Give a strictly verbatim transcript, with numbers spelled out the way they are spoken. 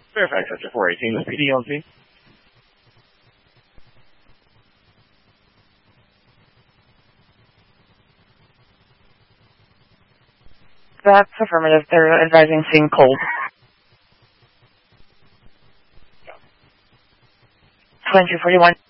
Fairfax Sector four eighteen, this P D on scene. That's affirmative. They're advising seeing cold. twenty-two forty-one.